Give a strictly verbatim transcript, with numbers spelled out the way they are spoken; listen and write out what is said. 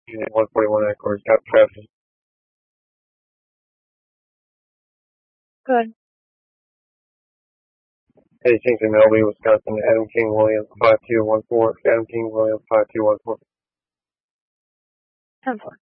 Unit one forty-one at course, cap traffic. Good. Hey, Kingston, Melby, Wisconsin, Adam King Williams, five two one four, Adam King Williams, five two one four. ten four.